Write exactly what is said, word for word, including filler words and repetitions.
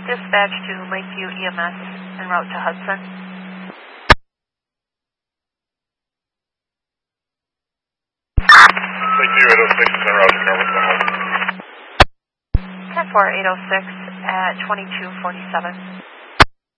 Dispatch to Lakeview E M S en route to Hudson. Lakeview eight oh six is en route to Hudson. ten four eight oh six at twenty-two forty-seven.